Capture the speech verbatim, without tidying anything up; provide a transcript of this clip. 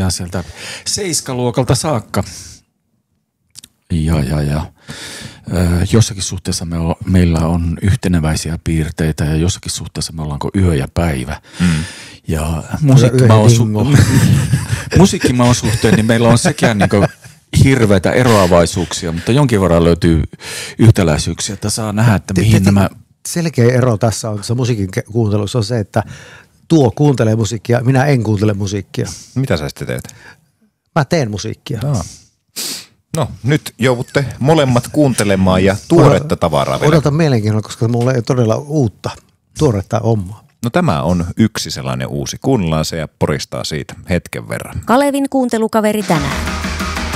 tosiaan sieltä seiskaluokalta saakka. Ja, ja, ja. Jossakin suhteessa me o, meillä on yhteneväisiä piirteitä ja jossakin suhteessa me ollaanko yö ja päivä. Mm. Ja musiikkimaon su- musiikkimaon suhteen niin meillä on sekä niin kuin hirveitä eroavaisuuksia, mutta jonkin verran löytyy yhtäläisyyksiä, että saa nähdä, että mihin nämä... Selkeä ero tässä on se musiikin kuuntelussa on se, että tuo kuuntelee musiikkia, minä en kuuntele musiikkia. Mitä sä sitten teet? Mä teen musiikkia. No, no nyt joudutte molemmat kuuntelemaan ja tuoretta tavaraa. Odotan mielenkiinnolla, koska mulla ei todella uutta, tuoretta omaa. No tämä on yksi sellainen uusi. Kuunnellaan se ja poristaa siitä hetken verran. Kalevin kuuntelukaveri tänään.